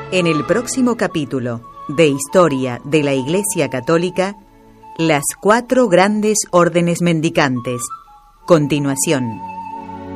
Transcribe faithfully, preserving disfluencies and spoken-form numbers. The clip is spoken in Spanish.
En el próximo capítulo de Historia de la Iglesia Católica, las cuatro grandes órdenes mendicantes. Continuación.